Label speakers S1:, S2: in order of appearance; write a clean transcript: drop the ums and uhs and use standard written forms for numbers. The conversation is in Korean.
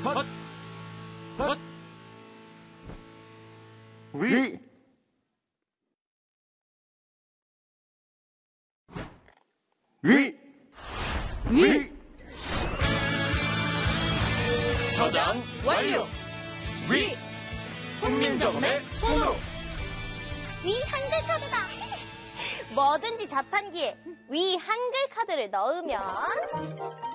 S1: 컷. 컷.
S2: 위. 위. 위.
S1: 저장 완료. 위. 훈민정음의 손으로.
S3: 위 한글 카드다. 뭐든지 자판기에 위 한글 카드를 넣으면